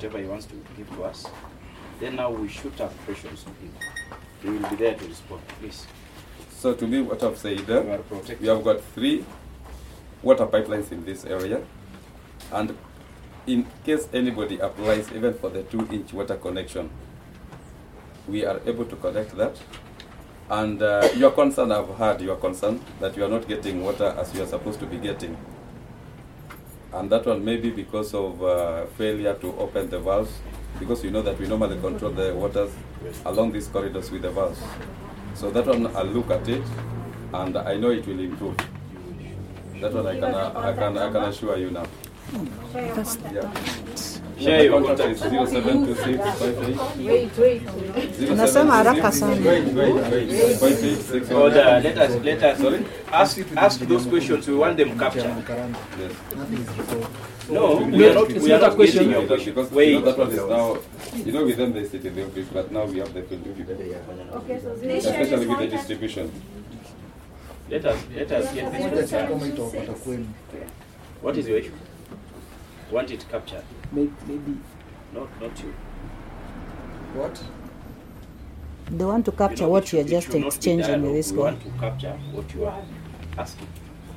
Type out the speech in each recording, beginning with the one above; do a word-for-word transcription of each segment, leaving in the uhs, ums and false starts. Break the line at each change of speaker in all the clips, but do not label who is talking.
whatever he wants to give to us. Then now we shoot up questions to him. He will be there to respond. Please.
So to me, what I've said, uh,
You are protected.
we have got three water pipelines in this area, and in case anybody applies even for the two-inch water connection, we are able to connect that. And uh, your concern, I've heard your concern that you are not getting water as you are supposed to be getting. And that one may be because of uh, failure to open the valves, because you know that we normally control the waters along these corridors with the valves. So that one, I'll look at it, and I know it will improve. That one I can, uh, I can, I can assure you now. Yeah.
Share your
contact is zero seven two six five eight.
Wait, wait.
Unasema haraka sana.
Wait, wait, wait. five eight six one.
Order, let us, let us Sorry? ask, ask those questions. We want them captured.
Yes.
No, we are not, we are not
Question
getting your
because
question.
you
Wait.
know that one is now, you know, with them they sit in the office, but now we have the field people.
Okay, so
Especially with the distribution.
Let us, let us get this question. What is your issue? Want it captured?
Maybe, maybe.
Not, not you.
What?
They want to capture
You know,
what
it
we are
should- it
just
should not be
exchanging
dialogue.
with this
We
guy.
want to capture what you are asking.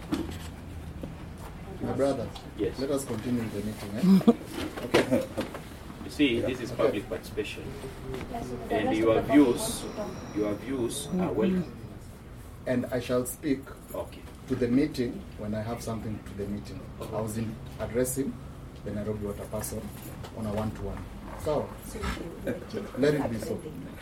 My brothers,
Yes.
let us continue the meeting. Eh? Okay.
You see, this is public participation, and your views, your views are welcome.
And I shall speak
Okay.
to the meeting when I have something to the meeting. I was in addressing the Nairobi water person on a one-to-one. So, let it be so.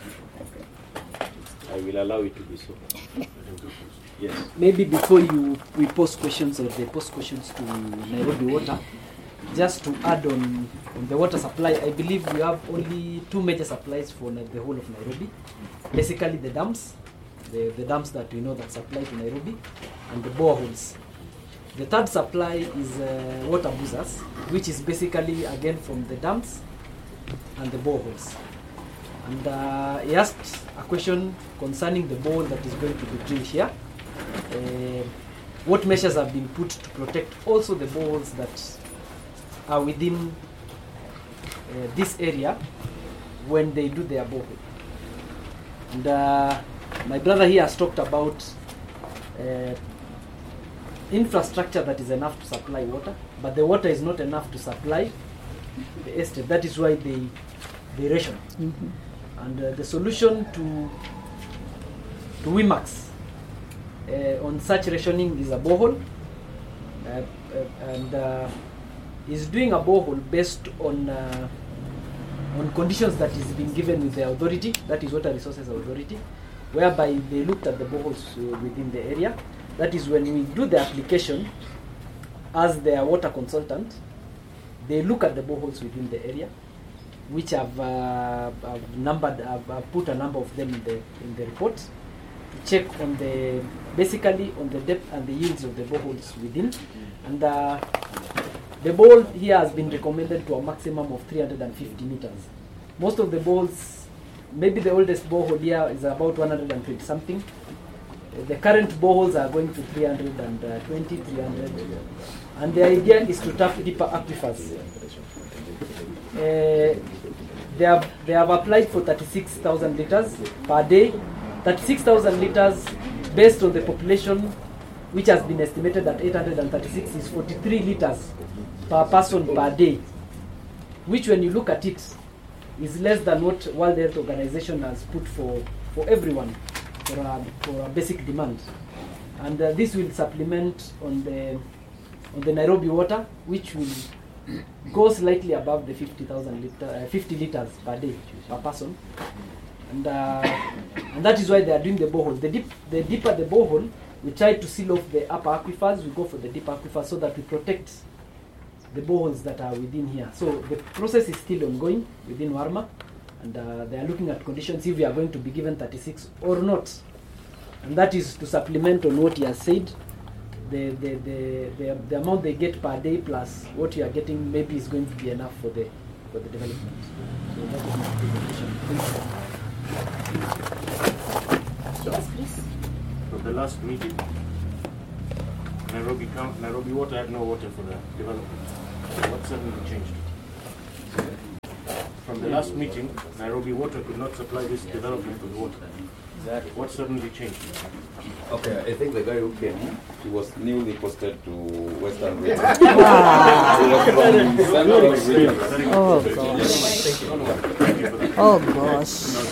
I will allow it to be so. Yes.
Maybe before you we pose questions or they pose questions to Nairobi Water, just to add on, on the water supply, I believe we have only two major supplies for na- the whole of Nairobi. Basically the dams, the, the dams that we know that supply to Nairobi, and the boreholes. The third supply is uh, water boozers, which is basically again from the dams and the boreholes. And uh, he asked a question concerning the borehole that is going to be drilled here. Uh, what measures have been put to protect also the boreholes that are within uh, this area when they do their borehole? And uh, my brother here has talked about uh, infrastructure that is enough to supply water, but the water is not enough to supply the estate. That is why they they ration.
Mhm.
And uh, the solution to to WIMAX uh, on such rationing is a borehole, uh, uh, and uh, is doing a borehole based on uh, on conditions that is being given with the authority, that is Water Resources Authority, whereby they looked at the boreholes uh, within the area. That is when we do the application as their water consultant, they look at the boreholes within the area, which have, uh, have numbered, have, have put a number of them in the in the report to check on the basically on the depth and the yields of the boreholes within, and uh, the borehole here has been recommended to a maximum of three hundred fifty meters. Most of the boreholes, maybe the oldest borehole here is about one hundred twenty something. The current boreholes are going to three hundred twenty, three hundred, and the idea is to tap deeper aquifers. Uh, they have they have applied for thirty-six thousand liters per day. thirty-six thousand liters based on the population, which has been estimated at eight hundred thirty-six, is forty-three liters per person per day, which when you look at it is less than what World Health Organization has put for, for everyone for a, for a basic demand. And uh, this will supplement on the on the Nairobi water, which will go slightly above the fifty thousand liter, uh, fifty liters per day per person, and uh, and that is why they are doing the borehole. The deep, the deeper the borehole, we try to seal off the upper aquifers. We go for the deeper aquifers so that we protect the boreholes that are within here. So the process is still ongoing within Warma, and uh, they are looking at conditions if we are going to be given thirty-six or not, and that is to supplement on what he has said. The the, the, the the amount they get per day plus what you are getting maybe is going to be enough for the for the development. So that is my presentation. Thank you.
Yes, please.
For the last meeting, Nairobi count, Nairobi Water had no water for the development. So what suddenly changed? from the last meeting, Nairobi Water could not supply this development with water. What suddenly changed?
Okay, I think the guy who came, he was newly posted to Western Region.
Wow.
He was from Central Region.
Oh gosh. Oh gosh.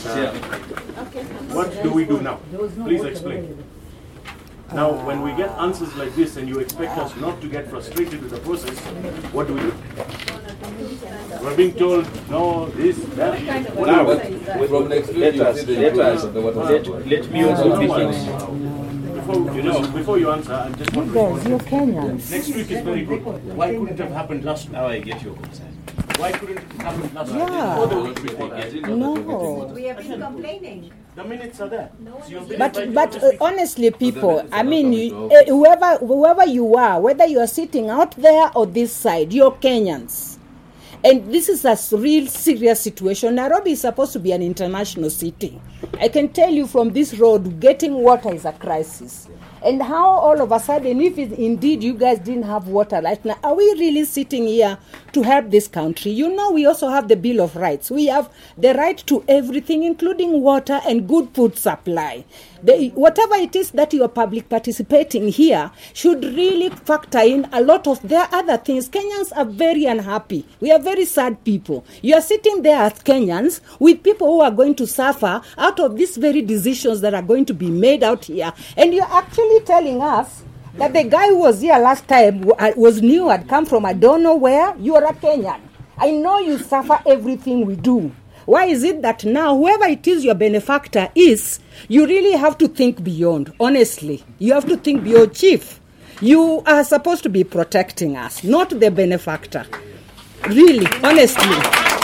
What do we do now? Please explain. Now, when we get answers like this and you expect us not to get frustrated with the process, what do we do? We're being told, no, this, that. What
Now,
do we
with,
do?
with,
From next week,
let
you
us,
see the
let
improvements
us,
of the water
let,
supply.
let me also
No, no,
finish.
Before, you know, before you answer, I just want to
Guys,
respond.
you're Kenyans.
Next week is very good. Why couldn't it have happened last week?
Now I get your concern.
Why couldn't it happen last week?
Yeah.
Before the week before that?
No.
We have been complaining.
The minutes are there. So you've been
But
invited
but
to
uh,
speak.
honestly, people, I mean, you, uh, whoever whoever you are, whether you are sitting out there or this side, you're Kenyans, and this is a s- real serious situation. Nairobi is supposed to be an international city. I can tell you from this road, getting water is a crisis. And how all of a sudden, if it, indeed you guys didn't have water right now, are we really sitting here to help this country? You know, we also have the Bill of Rights. We have the right to everything, including water and good food supply. The, whatever it is that you are public participating here should really factor in a lot of their other things. Kenyans are very unhappy. We are very sad people. You are sitting there as Kenyans with people who are going to suffer out of these very decisions that are going to be made out here. And you're actually telling us that the guy who was here last time w- uh, was new, had come from I don't know where. You are a Kenyan. I know you suffer everything we do. Why is it that now, whoever it is your benefactor is, you really have to think beyond? Honestly, you have to think beyond, Chief. You are supposed to be protecting us, not the benefactor. Really, honestly.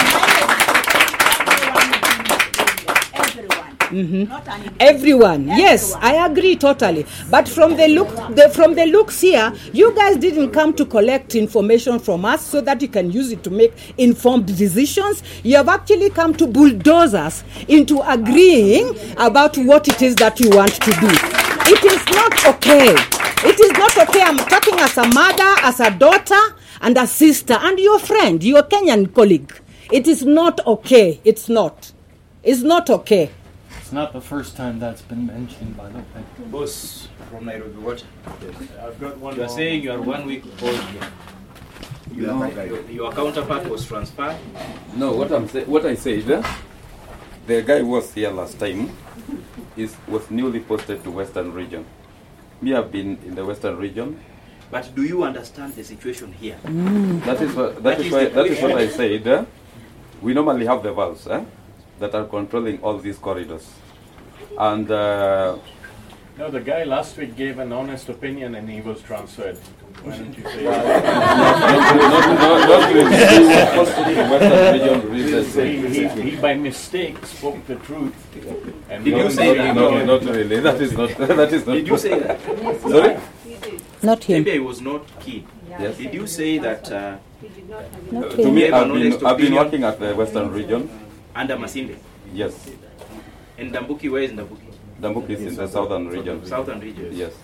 Everyone. Not an individual.
Everyone, yes, I agree totally. But from the look, the, from the looks here, you guys didn't come to collect information from us so that you can use it to make informed decisions. You have actually come to bulldoze us into agreeing about what it is that you want to do. It is not okay. It is not okay. I'm talking as a mother, as a daughter, and a sister, and your friend, your Kenyan colleague. It is not okay. It's not. It's not okay.
It's not the first time that's been mentioned, by the way.
Boss from Nairobi Water.
I've got one
You are
more.
saying you are one week old here. You
No.
are, your, your counterpart was transferred.
No, what I'm say, what I said, eh, the guy who was here last time is was newly posted to Western Region. Me, I've been in the Western Region.
But do you understand the situation here?
That is what, that
That
is
is
why,
the
that is what I
question.
said. Eh? We normally have the valves eh, that are controlling all these corridors, and uh,
No, the guy last week gave an honest opinion and he was transferred. Why don't you say
not, not, not really. He was posted to Western Region
he,
recently.
he, he by mistake spoke the truth. And
Did you
no-
say
no,
that?
no, not really. That is not. That is not.
Did you say that?
Sorry?
Not him.
Maybe I was not keen.
Yes.
Did you say that uh,
Not
To
him.
me,
Have an
I've been,
honest
I've been
opinion?
working at the Western Region.
under Masinde?
Yes.
And Dambuki, where is Dambuki?
Dambuk is in the Southern Region.
Southern region.
Yes.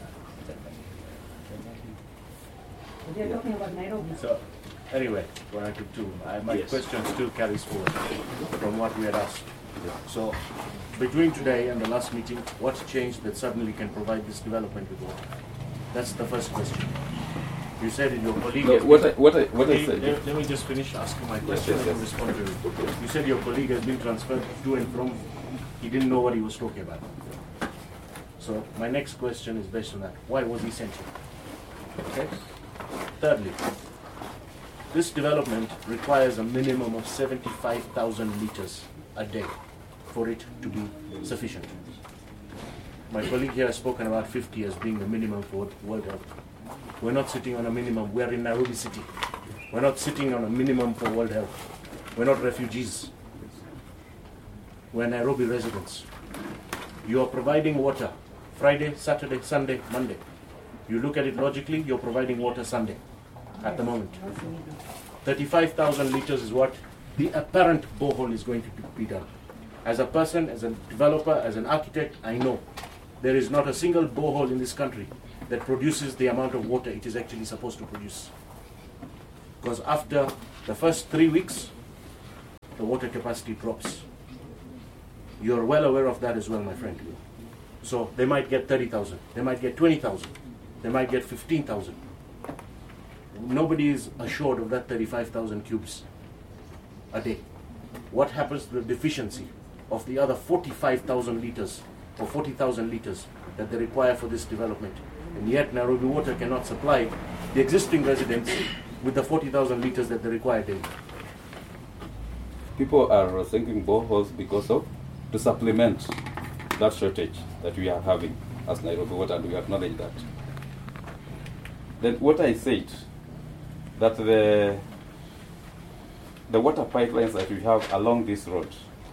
They're talking about Nairobi.
So, anyway, what I could do, I, my
Yes.
question still carries forward from what we had asked. So, between today and the last meeting, what changed that suddenly can provide this development with water? That's the first question. You said it, your colleague.
No,
has
what I,
been-
what I, what I
Let-
said.
Let, let me just finish asking my question
yes,
and you
yes.
respond to it. You said your colleague has been transferred to and from. He didn't know what he was talking about. So my next question is based on that. Why was he sent here? Okay. Thirdly, this development requires a minimum of seventy-five thousand liters a day for it to be sufficient. My colleague here has spoken about fifty as being the minimum for World Health. We're not sitting on a minimum. We're in Nairobi City. We're not sitting on a minimum for World Health. We're not refugees. We're Nairobi residents. You are providing water Friday, Saturday, Sunday, Monday. You look at it logically, you're providing water Sunday at the moment. thirty-five thousand liters is what the apparent borehole is going to be done. As a person, as a developer, as an architect, I know there is not a single borehole in this country that produces the amount of water it is actually supposed to produce. Because after the first three weeks, the water capacity drops. You're well aware of that as well, my friend. So they might get thirty thousand, they might get twenty thousand, they might get fifteen thousand. Nobody is assured of that thirty-five thousand cubes a day. What happens to the deficiency of the other forty-five thousand liters or forty thousand liters that they require for this development? And yet Nairobi Water cannot supply the existing residents with the forty thousand liters that they require daily.
People are sinking boreholes because of, to supplement that shortage that we are having as Nairobi Water, and we acknowledge that. Then what I said, that the the water pipelines that we have along this road,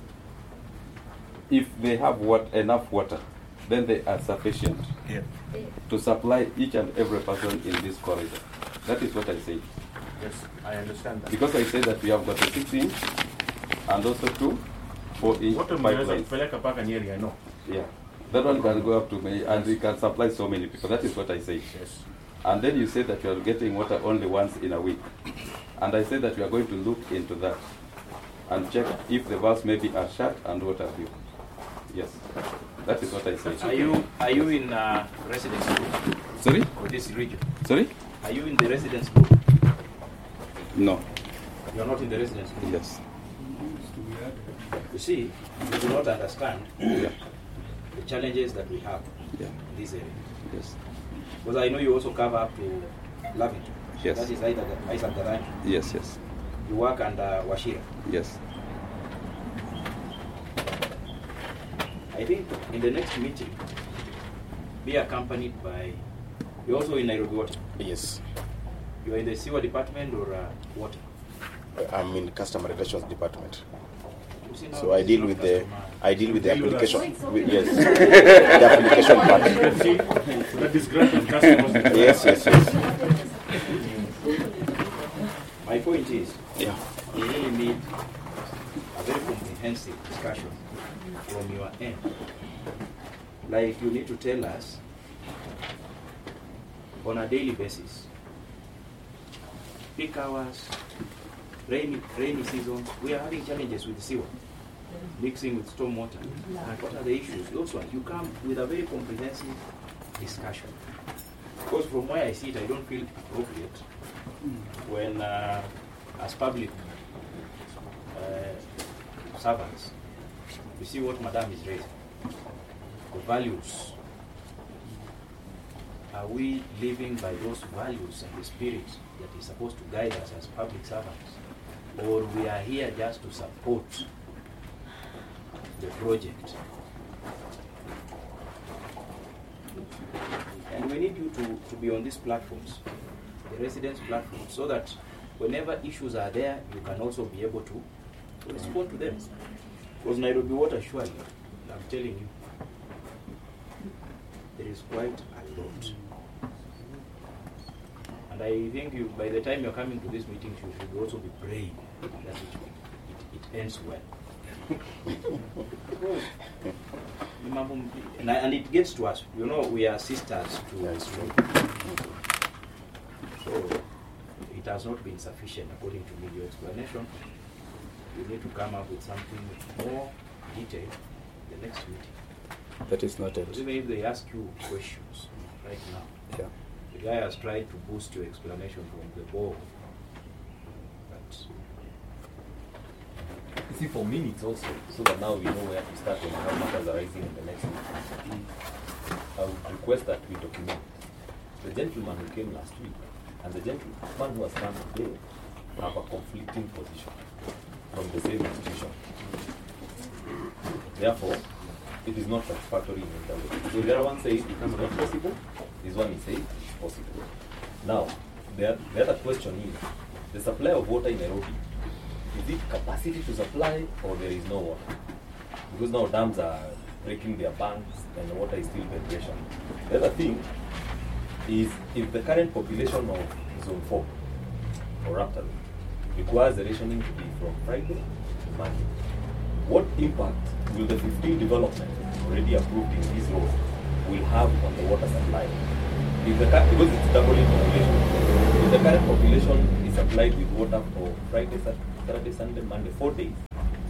if they have what, enough water, then they are sufficient
yeah.
to supply each and every person in this corridor. That is what I said.
Yes, I understand that.
Because I said that we have got a six inch and also two four inch
Water
pipelines.
Peleka Park and area, I know.
Yeah. That one can go up to me and we can supply so many people. That is what I said.
Yes.
And then you said that you are getting water only once in a week. And I said that we are going to look into that and check if the valves maybe are shut and what have you. Yes. That is what I said.
Are you are you in uh, residence group
Sorry?
for this region?
Sorry?
Are you in the residence group?
No.
You are not in the residence group.
Yes.
You see, you do not understand
Yeah.
the challenges that we have
Yeah.
in this area.
Yes.
Because I know you also cover up to Lavington.
Yes.
That is either Isaac Garani.
Yes, yes.
You work under Washira.
Yes.
I think in the next meeting, be accompanied by, you're also in Nairobi Water.
Yes,
You're in the sewer department or uh, water?
I'm in customer relations department.
You see now
So I
this is
deal
not
with the
customer.
I deal with the
Deal with
application. With, yes, the application part.
So that is granted customers.
Yes, yes, yes.
My point is,
Yeah.
we really need a very comprehensive discussion from your end. Like you need to tell us on a daily basis, peak hours, rainy, rainy season, we are having challenges with sewer, mixing with stormwater. And what are the issues? Also, you come with a very comprehensive discussion. Because from where I see it, I don't feel appropriate when, uh, as public uh, servants, you see what Madam is raising. The values. Are we living by those values and the spirit that is supposed to guide us as public servants? Or we are here just to support the project? And we need you to, to be on these platforms, the residence platforms, so that whenever issues are there, you can also be able to respond to them. Because Nairobi Water, surely, I'm telling you, there is quite a lot. And I think you, by the time you're coming to these meetings, you should also be praying that it, it, it ends well. and, I, and it gets to us. You know, we are sisters to So it has not been sufficient, according to me, your explanation. You need to come up with something more detailed in the next meeting.
That is not it.
Even if they ask you questions right now,
Yeah.
the guy has tried to boost your explanation from the ball. But
You see, for minutes also, so that now we know where to start and how matters are rising in the next meeting. I would request that we document the gentleman who came last week and the gentleman who has come today have a conflicting position from the same institution. Therefore, it is not satisfactory in the way. So the other one says it is not possible, this one is saying it is possible. Now, the, the other question is, the supply of water in Nairobi, is it capacity to supply or there is no water? Because now dams are breaking their banks and the water is still ventilation. The other thing is, if the current population of zone four or Raptor requires the rationing to be from Friday to Monday, what impact will the fifteen development already approved in this road will have on the water supply? If the, because it's doubling population, if the current population is supplied with water for Friday, Saturday, Sunday, Monday, four days,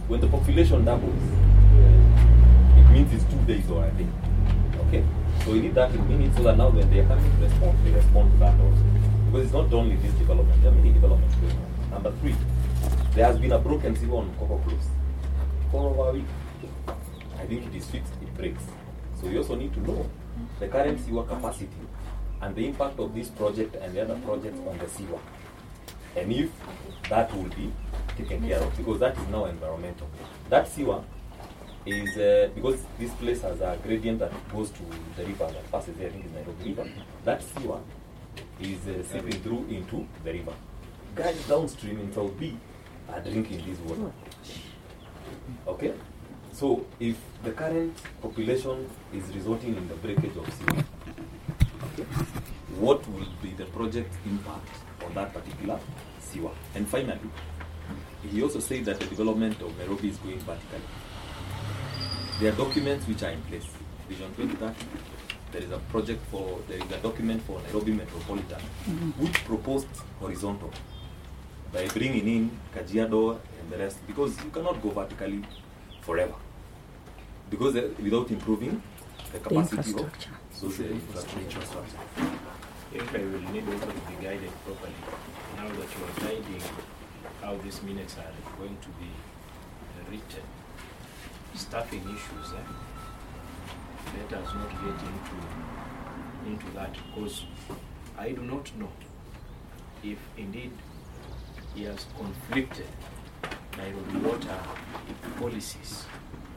when the population doubles, uh, it means it's two days or a day. Okay? So we need that in minutes so that now when they are coming to respond, they respond to that also. Because it's not only this development, there are many developments going on. Number three, there has been a broken sewer on Coco Close for over a week. I think it is fixed, it breaks. So we also need to know the current sewer capacity and the impact of this project and the other projects on the sewer. And if that will be taken care of, because that is now environmental. That sewer is, uh, because this place has a gradient that goes to the river that passes there, I think it's Nairobi River. That sewer is uh, seeping through into the river. Guys downstream in South B are drinking this water. Okay? So if the current population is resulting in the breakage of sewer, okay, what will be the project impact on that particular sewer? And finally, he also said that the development of Nairobi is going vertically. There are documents which are in place. Vision twenty thirty, there is a project for, there is a document for Nairobi Metropolitan, mm-hmm. which proposed horizontal by bringing in Kajiado and the rest, because you cannot go vertically forever. Because uh, without improving the capacity
the
of social infrastructure.
If I will need also to be guided properly, now that you are guiding how these minutes are going to be written, staffing issues, eh? Let us not get into into that, because I do not know if indeed he has conflicted Nairobi water policies.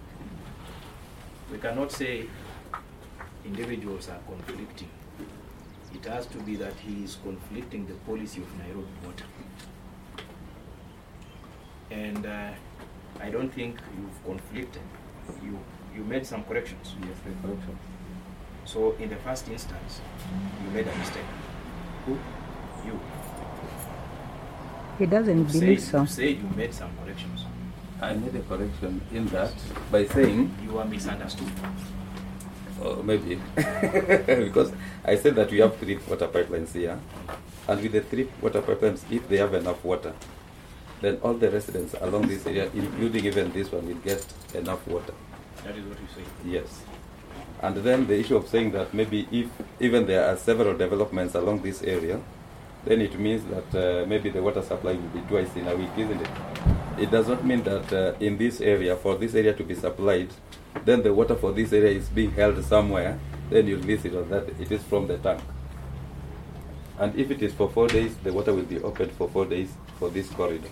We cannot say individuals are conflicting. It has to be that he is conflicting the policy of Nairobi water. And uh, I don't think you've conflicted. You you made some corrections.
Yes, the corrections.
So in the first instance, you made a mistake. Who? You.
He doesn't
You
believe
said,
so.
You said you made some corrections.
I made a correction in that by saying
you are misunderstood.
Oh, maybe because I said that we have three water pipelines here, and with the three water pipelines, if they have enough water, then all the residents along this area, including even this one, will get enough water.
That is what you say.
Yes. And then the issue of saying that maybe if even there are several developments along this area, then it means that uh, maybe the water supply will be twice in a week, isn't it? It does not mean that uh, in this area, for this area to be supplied, then the water for this area is being held somewhere, then you'll miss it on that. It is from the tank. And if it is for four days, the water will be opened for four days for this corridor.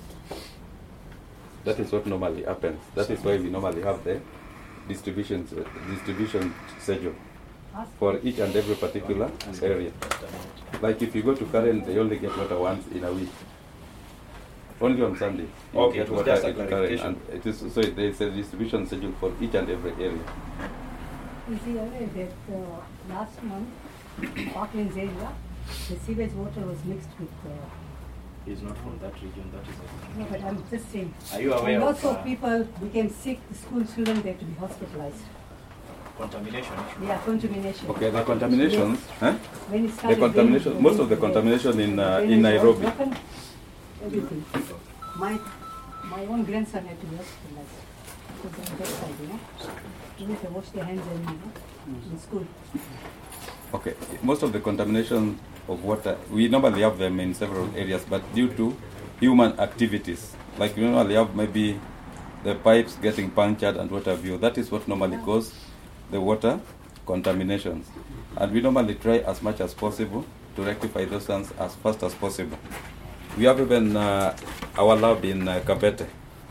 That is what normally happens. That is why we normally have the distribution, uh, distribution schedule for each and every particular area. Like if you go to Karen, they only get water once in a week. Only on Sunday. You
Okay,
get
it was
water
just a
in Karen,
clarification.
and it is, so there is a distribution schedule for each and every area.
Is he aware that uh, last month, Parklands area, the sewage water was mixed with... Uh,
He's not from that region, that is it.
no, but I'm just saying.
Are you aware
and
of,
lots of
uh,
people became sick, the school children, they had to be hospitalized.
Contamination issue?
Yeah, contamination.
Okay, the contaminations,
Yes.
huh?
When it
The
started
contamination,
raining,
most of the
the
contamination in uh,
drainage
in
was
Nairobi.
broken, everything. My, my own grandson had to be hospitalized because of that side, you know. You need to wash their hands and, you know, in school.
Okay, most of the contamination of water, we normally have them in several areas, but due to human activities, like we normally have maybe the pipes getting punctured and what have you, that is what normally causes the water contaminations. And we normally try as much as possible to rectify those ones as fast as possible. We have even uh, our lab in uh, Kabete,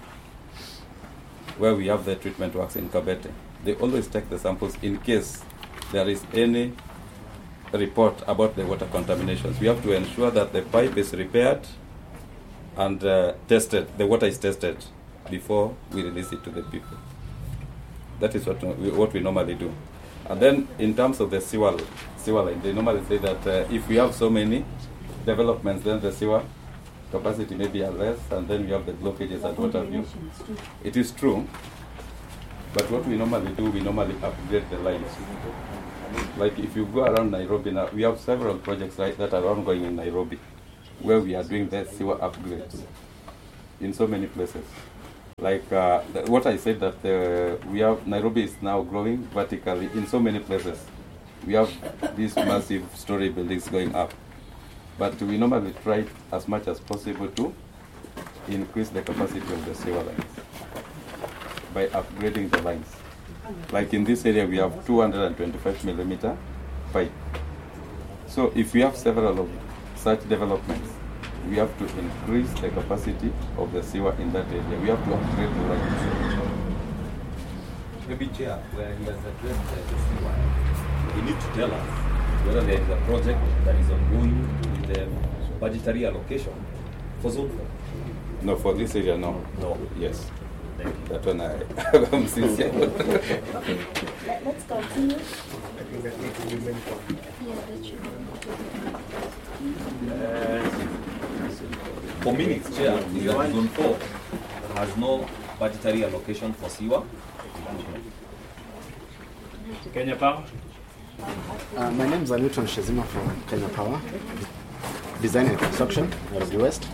where we have the treatment works in Kabete. They always take the samples in case there is any report about the water contaminations. We have to ensure that the pipe is repaired and uh, tested, the water is tested before we release it to the people. That is what we, what we normally do. And then in terms of the sewer, sewer line, they normally say that uh, if we have so many developments, then the sewer capacity may be less, and then we have the blockages and what have you. It is true, but what we normally do, we normally upgrade the lines. Like if you go around Nairobi now, we have several projects right, that are ongoing in Nairobi, where we are doing the sewer upgrades in so many places. like uh, the, what I said that uh, we have Nairobi is now growing vertically in so many places. We have these massive story buildings going up, but we normally try as much as possible to increase the capacity of the sewer lines by upgrading the lines. Like in this area, we have two hundred twenty-five millimeter pipe. So if we have several of such developments, we have to increase the capacity of the sewer in that area. We have to upgrade the lines.
Maybe Chair, where he has addressed uh, the sewer, he need to tell us whether there is a project that is ongoing with the budgetary allocation for zone four.
No, for this area, no.
No.
Yes.
Thank you.
That one I am sincere.
Okay. Let, let's continue.
Uh, for minutes, Chair, is that zone four has no budgetary allocation for sewer.
Kenya Power.
Uh, my name is Newton Shezima from Kenya Power, Design and Construction, Nairobi West.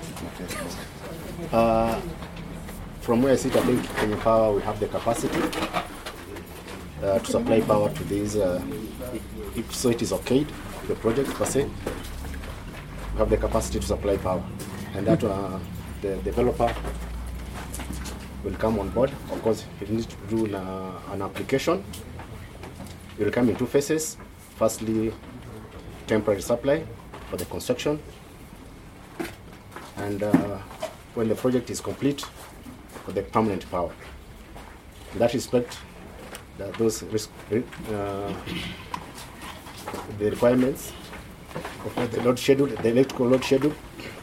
Uh, from where I sit, I think Kenya Power, we have the capacity uh, to supply power to these, uh, if so it is okayed, the project per se. We have the capacity to supply power. And that uh, the developer will come on board. Of course, he needs to do an, uh, an application. It will come in two phases. Firstly, temporary supply for the construction. And uh, when the project is complete, for the permanent power. In that respect, that those risk, uh, the requirements of the load schedule, the electrical load schedule,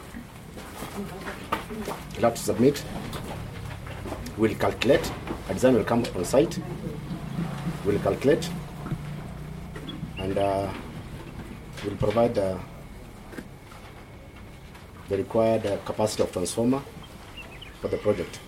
you'll have to submit. We'll calculate. A design will come on site. We'll calculate, and uh, we'll provide uh, the required uh, capacity of transformer for the project.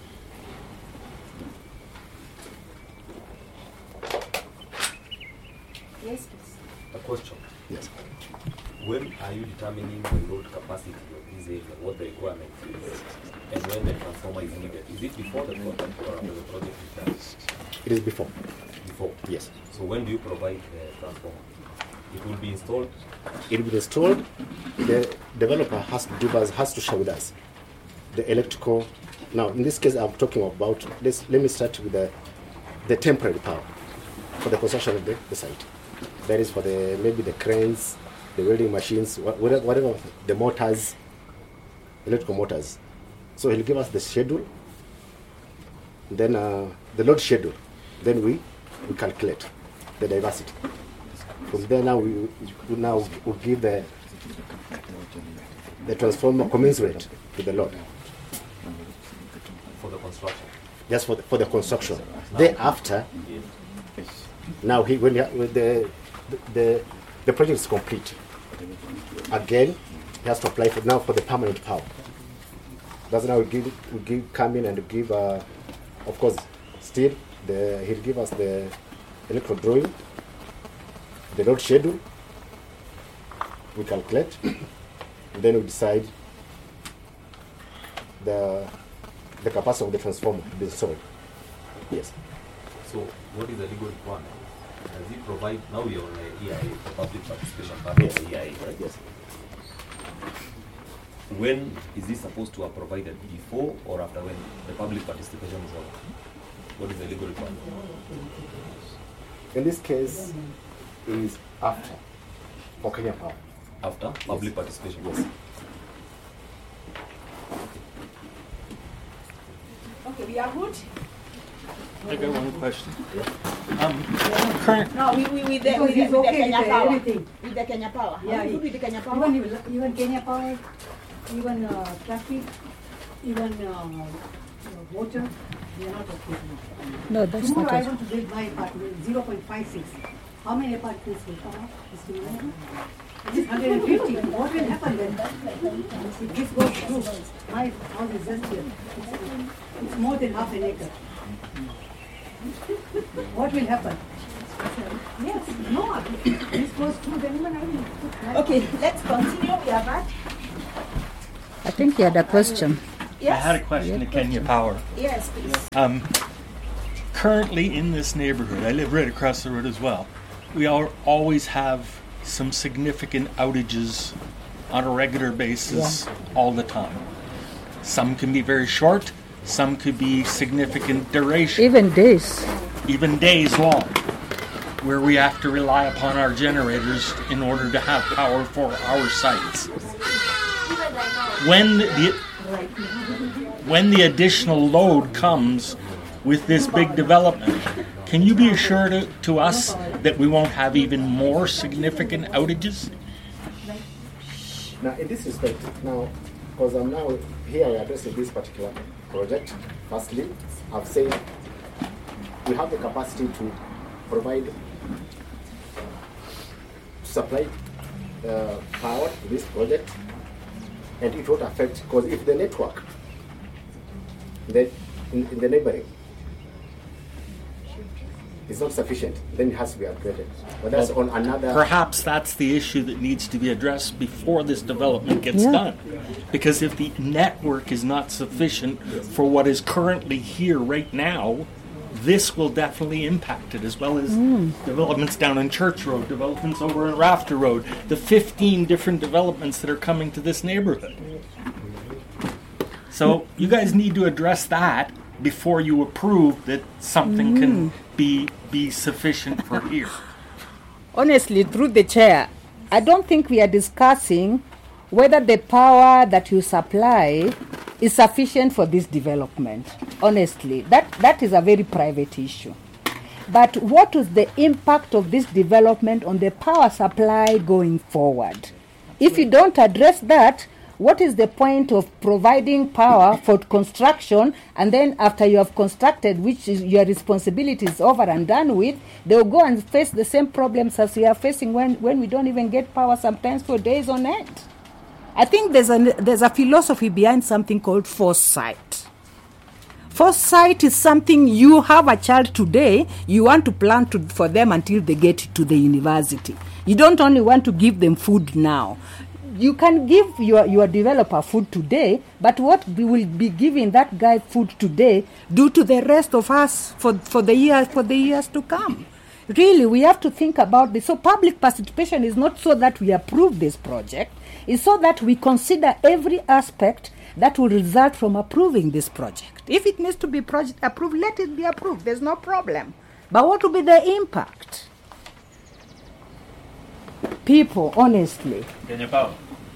Yes, please.
A question.
Yes.
When are you determining the load capacity of this area, what the requirement is, and when the transformer is needed? Is it before the project or after the project is done?
It is before.
Before?
Yes.
So when do you provide the transformer? It will be installed?
It will be installed. The developer has to give us, has to share with us the electrical. Now, in this case, I'm talking about, this, let me start with the, the temporary power for the construction of the, the site. That is for the, maybe the cranes, the welding machines, whatever, whatever the motors, electrical motors. So he'll give us the schedule, then uh, the load schedule. Then we, we calculate the diversity. From there now we, we now will give the the transformer commensurate to the load.
For the construction?
Yes, for the, for the construction. Thereafter, now he, when, he, when the, the the project is complete, again he has to apply for now for the permanent power. That's now we give we give come in and give uh, of course still the he'll give us the electrical drawing, the load schedule. We calculate, and then we decide the the capacity of the transformer to be installed. Yes.
So what is the legal requirement? Does he provide, now we are on the E I A, the public participation part
Yes.
of the E I A, right?
Yes.
When is this supposed to have provided? Before or after when the public participation is over? What is the legal requirement?
In this case, is after for Kenya Power.
After public participation?
Yes.
Okay, we are good.
I got one question.
Yeah.
Um, current.
No, we we with the
Because
with the,
he's
with the
okay
Kenya
with
Power.
everything.
With the Kenya Power.
Yeah,
Are you
he-
good with the Kenya Power?
Even, even- even Kenya Power, even uh, traffic, even uh, water, we are not okay.
No, that's
Tomorrow
not
I
it.
want to build my apartment, zero point five six. How many apartments will come up? Mister Manager? It is one hundred fifty. What will happen then? If this goes through, my house is just here. It's, it's more than half an acre. What will happen? Yes, no, if this goes through, then even I will put my-
Okay, let's continue. We are back.
I think he had a question.
Yes.
I had a question to Kenya Power.
Yes, please.
Um, currently in this neighborhood, I live right across the road as well, we all, always have some significant outages on a regular basis all the time. Some can be very short, some could be significant duration.
Even days.
Even days long, where we have to rely upon our generators in order to have power for our sites. When the when the additional load comes with this big development, can you be assured to, to us that we won't have even more significant outages?
Now, in this respect, now, because I'm now here addressing this particular project, firstly, I've said we have the capacity to provide, to supply uh, power to this project, and it won't affect, because if the network that in, in the neighboring is not sufficient, then it has to be upgraded. But that's
Well,
on another.
Perhaps that's the issue that needs to be addressed before this development gets
Yeah.
done. Because if the network is not sufficient for what is currently here right now, this will definitely impact it, as well as
Mm.
developments down in Church Road, developments over in Rafter Road, the fifteen different developments that are coming to this neighborhood. So you guys need to address that before you approve that something can be be sufficient for here.
Honestly, through the chair, I don't think we are discussing whether the power that you supply is sufficient for this development. Honestly, that, that is a very private issue. But what is the impact of this development on the power supply going forward? If you don't address that, what is the point of providing power for construction, and then after you have constructed, which is your responsibility is over and done with, they'll go and face the same problems as we are facing when, when we don't even get power sometimes for days on end. I think there's a, there's a philosophy behind something called foresight. Foresight is something you have a child today, you want to plan to, for them until they get to the university. You don't only want to give them food now. You can give your, your developer food today, but what we will be giving that guy food today due to the rest of us for, for the years for the years to come. Really, we have to think about this. So public participation is not so that we approve this project, it's so that we consider every aspect that will result from approving this project. If it needs to be project approved, let it be approved. There's no problem. But what will be the impact? People, honestly.
Kenya Power.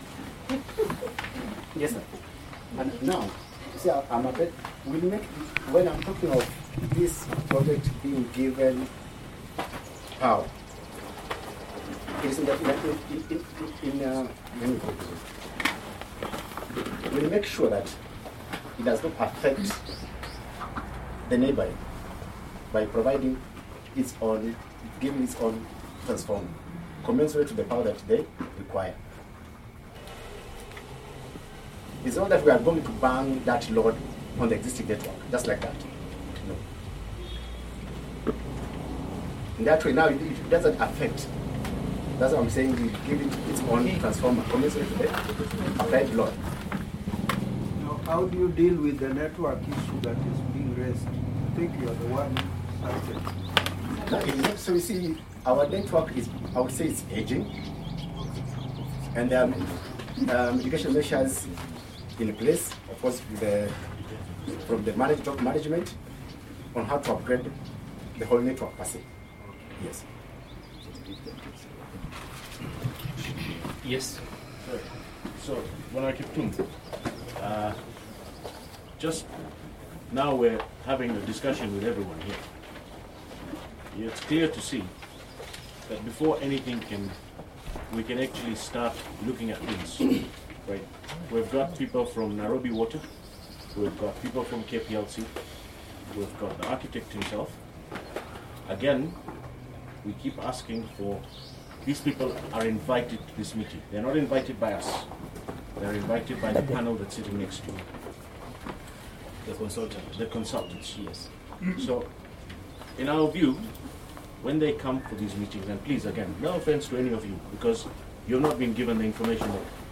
Yes, sir. And now, see, I- I'm a bit, we make, when I'm talking of this project being given power, it is in the, in, in, in, in uh, let me put it. We'll make sure that it does not affect the neighboring by providing its own, giving its own transformer, commensurate to the power that they require. It's not that we are going to bang that load on the existing network, just like that. No. In that way, now it, it doesn't affect. That's what I'm saying. We give it its own transformer, commensurate to the applied load.
Now, how do you deal with the network issue that is being raised? I think you are the one who started.
No, so you see, our network is, I would say, it's aging, and there are um, education measures in place, of course, the, from the manage, top management on how to upgrade the whole network per se. Yes.
Yes. So, so when I keep thinking, uh, just now we're having a discussion with everyone here. It's clear to see that before anything can, we can actually start looking at things. Right. We've got people from Nairobi Water, we've got people from K P L C, we've got the architect himself. Again, we keep asking for, these people are invited to this meeting. They're not invited by us. They're invited by the panel that's sitting next to you. The consultant. The consultants, yes. So, in our view, when they come for these meetings, and please again, no offense to any of you, because you've not been given the information that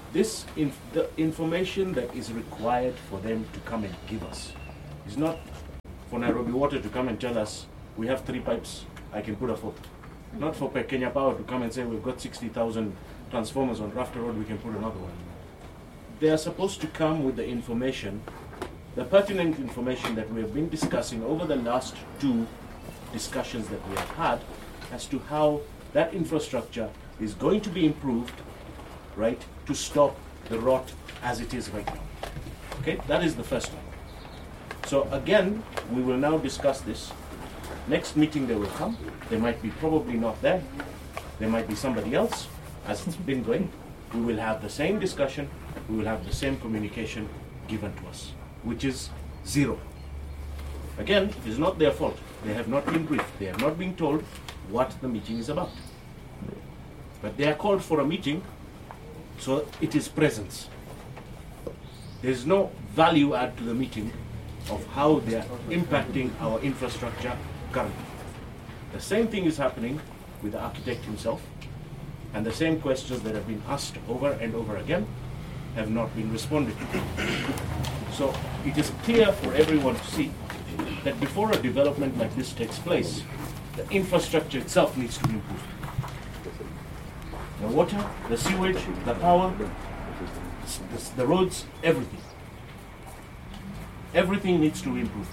this inf- the information that is required for them to come and give us is not for Nairobi Water to come and tell us we have three pipes, I can put a fourth. Not for Kenya Power to come and say we've got sixty thousand transformers on Rafter Road, we can put another one. They are supposed to come with the information, the pertinent information that we have been discussing over the last two discussions that we have had as to how that infrastructure is going to be improved, right, to stop the rot as it is right now. Okay, that is the first one. So again, we will now discuss this. Next meeting they will come. They might be probably not there. There might be somebody else, as it's been going. We will have the same discussion. We will have the same communication given to us, which is zero. Again, it is not their fault. They have not been briefed. They have not been told what the meeting is about. But they are called for a meeting, so it is presence. There is no value add to the meeting of how they are impacting our infrastructure currently. The same thing is happening with the architect himself, and the same questions that have been asked over and over again have not been responded to. So it is clear for everyone to see that before a development like this takes place, the infrastructure itself needs to be improved. The water, the sewage, the power, the, the roads, everything. Everything needs to be improved.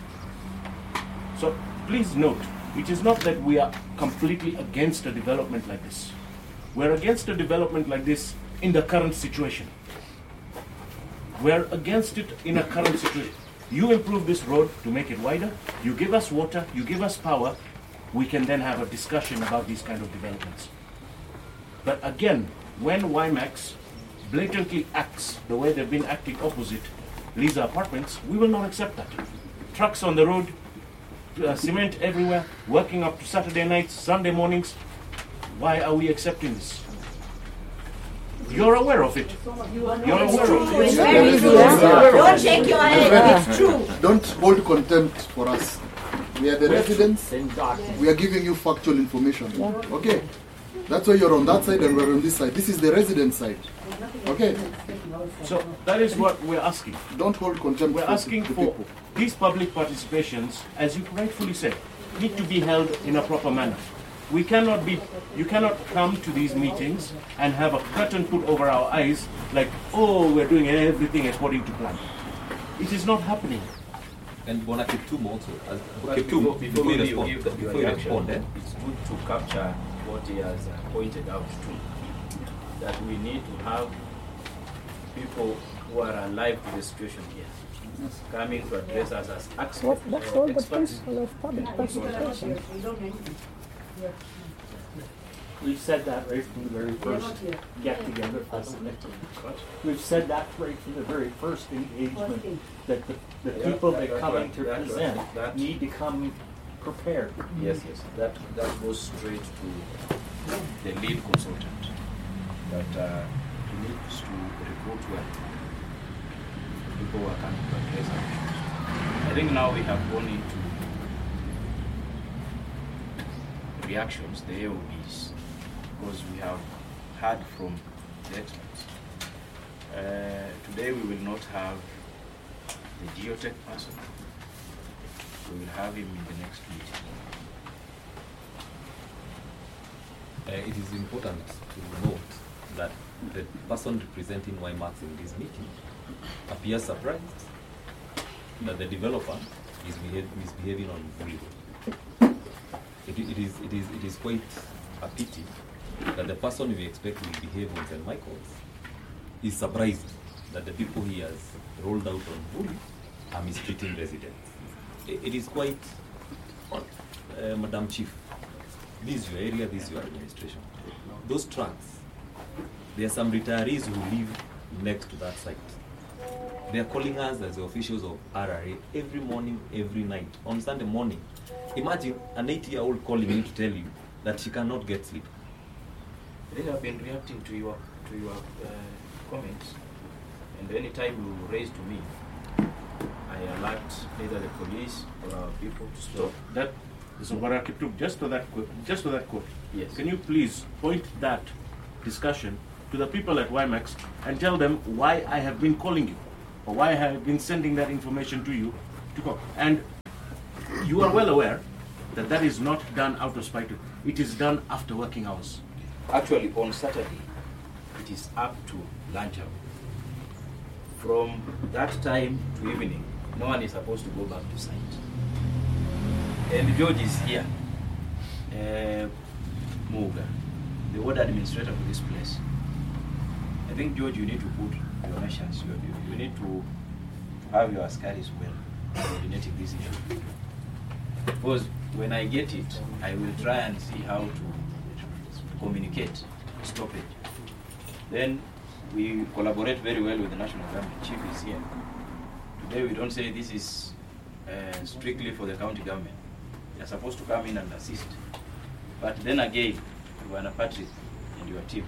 So please note, it is not that we are completely against a development like this. We're against a development like this in the current situation. We're against it in a current situation. You improve this road to make it wider, you give us water, you give us power, we can then have a discussion about these kind of developments. But again, when WiMAX blatantly acts the way they've been acting opposite Lisa Apartments, we will not accept that. Trucks on the road, uh, cement everywhere, working up to Saturday nights, Sunday mornings. Why are we accepting this? You're aware of it. You're aware of it.
It's very true. Don't shake your head. It's true.
Don't hold contempt for us. We are the residents. We are giving you factual information. Okay? That's why you're on that side and we're on this side. This is the resident side. Okay?
So that is what we're asking.
Don't hold contempt.
We're asking for these public participations, as you rightfully said, need to be held in a proper manner. We cannot be, you cannot come to these meetings and have a curtain put over our eyes like, oh, we're doing everything according to plan. It is not happening.
And Bona Kiptum also. As,
But
Kiptum,
before, before
you
you
respond,
give the
before you
reaction,
respond, eh?
it's good to capture what he has uh, pointed out to, that we need to have people who are alive to the situation here, coming to address us as experts.
Well, that's all the
experts.
principle of public participation.
We've said that right from the very first get together. We've said that right from the very first engagement that the, the
Yeah,
people
that-
that come
that-
in to
that-
present
that-
need to come prepared.
Yes, yes. That that goes straight to the lead consultant. That uh, he needs to recruit well people who are coming to address our issues. I think now we have gone into reactions, the A O Bs, because we have heard from the experts. Uh, today we will not have the geotech person. We will have him in the next meeting.
Uh, it is important to note that the person representing WiMAX in this meeting appears surprised that the developer is behave, misbehaving on Vuli. It, it, is, it, is, it is quite a pity that the person we expect will behave on Saint Michael's is surprised that the people he has rolled out on Vuli are mistreating residents. It, it is quite, uh, Madam Chief, this is your area, this is your administration. Those trucks, there are some retirees who live next to that site. They are calling us as the officials of R R A every morning, every night. On Sunday morning, imagine an eighty-year-old calling you to tell you that she cannot get sleep.
They have been reacting to your to your uh, comments, and any time you raise to me, I alert either the police or our people to stop.
That is what I took just to that quote. Just to that quote.
Yes.
Can you please point that discussion to the people at WiMAX and tell them why I have been calling you or why I have been sending that information to you to call. And you are well aware that that is not done out of spite. It is done after working hours.
Actually, on Saturday, it is up to lunch hour. From that time to evening, no one is supposed to go back to site. And George is here, uh, Muga, the ward administrator for this place. I think, George, you need to put your measures. You, you, you need to have your askaris well coordinating this issue. Because when I get it, I will try and see how to communicate, stop it. Then we collaborate very well with the national government. Chief is here. Today we don't say this is uh, strictly for the county government. They are supposed to come in and assist. But then again, Bwana Patrick and your team.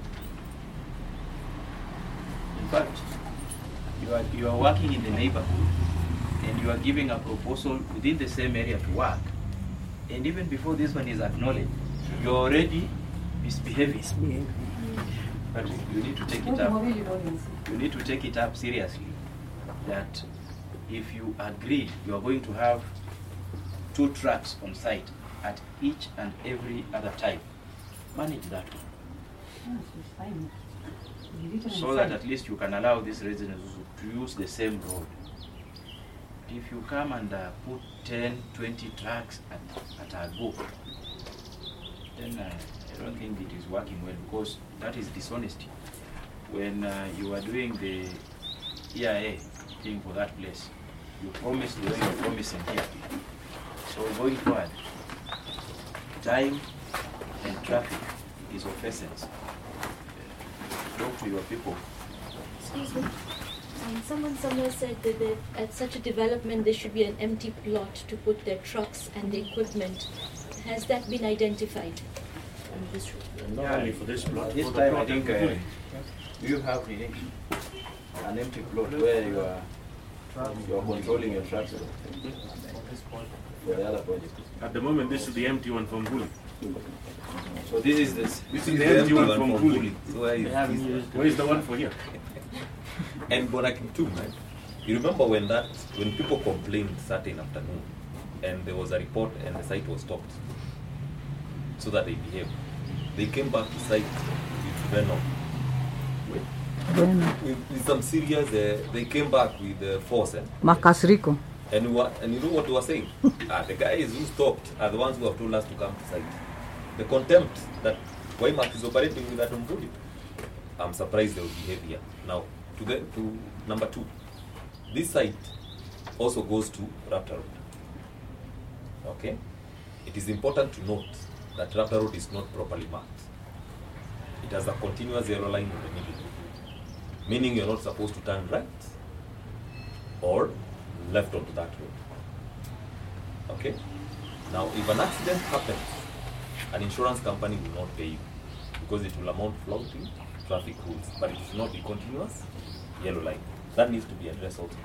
In fact, you are, you are working in the neighborhood and you are giving a proposal within the same area to work. And even before this one is acknowledged, you're already misbehaving. But you need to take it up. You need to take it up seriously. That if you agree, you are going to have two trucks on site at each and every other time. Manage that one. So that at least you can allow these residents to use the same road. If you come and uh, put ten, twenty trucks at, at a go, then uh, I don't think it is working well, because that is dishonesty. When uh, you are doing the E I A thing for that place, you promised the way you are promising here. So going forward, time and traffic is of essence. Talk to your people.
Excuse me. Um, someone somewhere said that they, at such a development there should be an empty plot to put their trucks and the equipment. Has that been identified? On this route?
Not only for this plot.
This
for the
time I
plot
think
and
uh, you have the, an empty plot where you are you are controlling your trucks for the other project.
At the moment, this is the empty one from Buli.
So this is this.
This is the empty one from Buli.
So where is,
Where is the one for here?
And Bonakim too, man. You remember when that when people complained Saturday afternoon and there was a report and the site was stopped so that they behaved. They came back to site with venom. With, with, with some serious, uh, they came back with uh, force. Eh?
Makasriko.
And, we were, and you know what we were saying? ah, the guys who stopped are the ones who have told us to come to site. The contempt that WiMAX is operating with at Mvuli. I'm surprised they will behave here. Now, to, the, to number two, this site also goes to Raptor Road. Okay? It is important to note that Raptor Road is not properly marked. It has a continuous yellow line in the middle, meaning you're not supposed to turn right or left onto that road. Okay? Now, if an accident happens, an insurance company will not pay you because it will amount to flouting traffic rules, but it should not be continuous yellow line. That needs to be addressed also.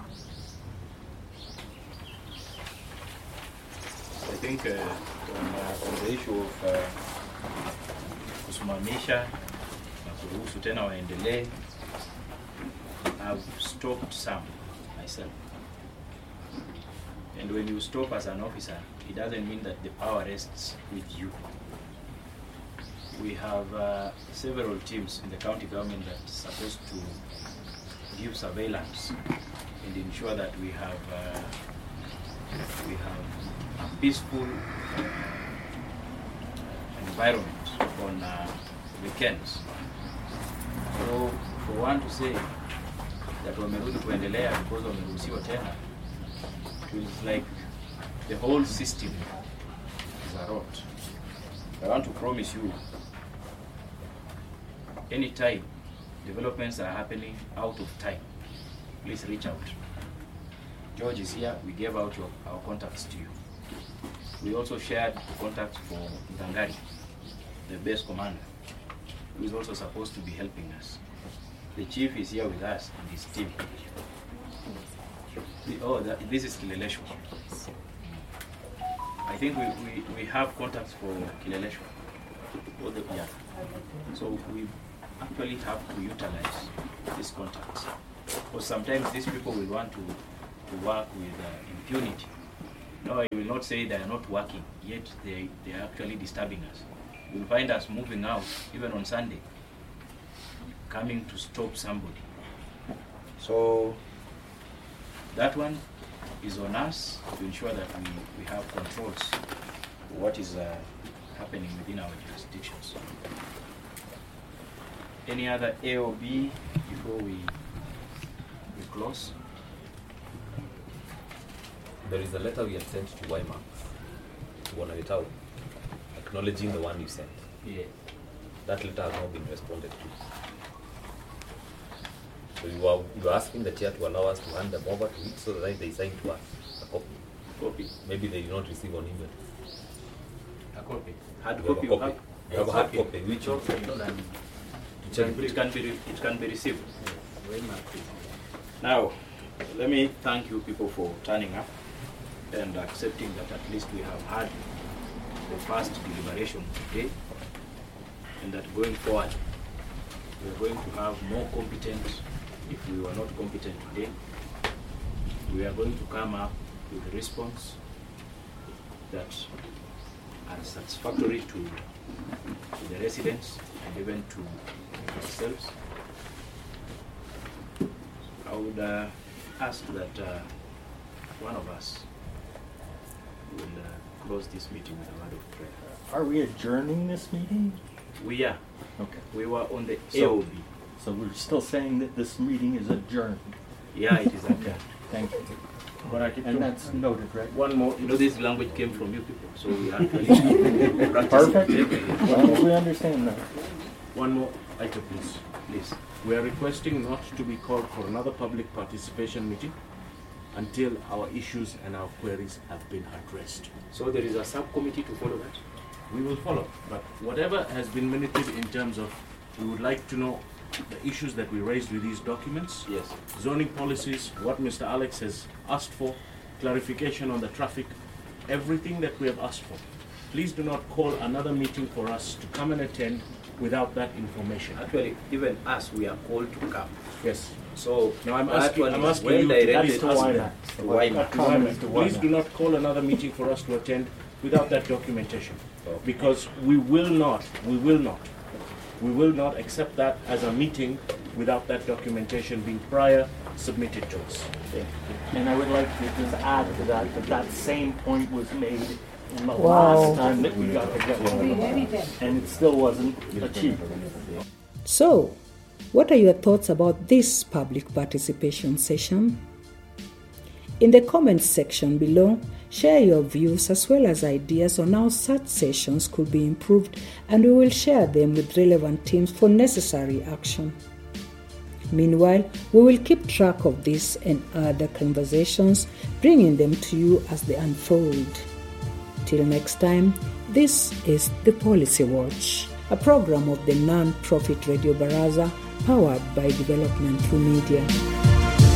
I think uh, on, uh, on the issue of uh, kusimamisha na kuruhusu tena waendelee, I've stopped some myself. And when you stop as an officer, it doesn't mean that the power rests with you. We have uh, several teams in the county government that's supposed to give surveillance and ensure that we have uh, we have a peaceful uh, environment on uh, weekends. So for one to say that wamerudi kuendelea because wameruhusiwa tena, it is like the whole system is a rot. I want to promise you, anytime developments are happening out of time, please reach out. George is here. We gave out your, our contacts to you. We also shared the contacts for Ndangari, the base commander, who is also supposed to be helping us. The chief is here with us and his team. The, oh, that, this is Kileleshwa. I think we, we, we have contacts for Kileleshwa. Oh, the, yeah. So we actually have to utilize these contacts. Because sometimes these people will want to, to work with uh, impunity. No, I will not say they are not working, yet they, they are actually disturbing us. You'll find us moving out, even on Sunday, coming to stop somebody. So that one is on us to ensure that we, we have controls for what is uh, happening within our jurisdictions. Any other A or B before we, we close?
There is a letter we had sent to WiMAX, to Wanawitau, acknowledging the one you sent.
Yeah.
That letter has not been responded to. So you are, you are asking the chair to allow us to hand them over to it so that they sign to us a copy.
Copy.
Maybe they did not receive an email.
A copy. Hard
You have a
copy.
copy.
Have,
You have a hard copy, which you
okay.
to
It
check
can,
it.
it can be re- it can be received. Now, let me thank you people for turning up and accepting that at least we have had the first deliberation today, and that going forward we are going to have more competent. If we were not competent today, we are going to come up with a response that are satisfactory to, to the residents and even to ourselves. I would uh, ask that uh, one of us will uh, close this meeting with a word of prayer.
Are we adjourning this meeting?
We are.
Okay.
We were on the
So-
A O B.
So we're still saying that this meeting is adjourned.
Yeah, it is
Okay, thank you.
But I keep
And
to-
that's noted, right?
One more, you know, this language came from you people, so we actually practice
Perfect.
it.
Well, we understand that.
One more item, please.
Please.
We are requesting not to be called for another public participation meeting until our issues and our queries have been addressed.
So there is a subcommittee to follow that?
We will follow, but whatever has been minuted in terms of, we would like to know the issues that we raised with these documents.
Yes.
Zoning policies, what Mister Alex has asked for, clarification on the traffic, everything that we have asked for. Please do not call another meeting for us to come and attend without that information.
Actually, even us, we are called to come.
Yes.
So
Now I'm
that
asking,
one
I'm
is
asking
well
you to
directed
to
us
WiMAX.
to WiMAX.
To WiMAX. Please do not call another meeting for us to attend without that documentation. Because we will not, we will not, we will not accept that as a meeting without that documentation being prior submitted to us.
And I would like to just add to that, that that same point was made in the
Wow.
last time that we got together. And it still wasn't achieved.
So, what are your thoughts about this public participation session? In the comments section below, share your views as well as ideas on how such sessions could be improved, and we will share them with relevant teams for necessary action. Meanwhile, we will keep track of this and other conversations, bringing them to you as they unfold. Till next time, this is The Policy Watch, a program of the non-profit Radio Baraza powered by Development Through Media.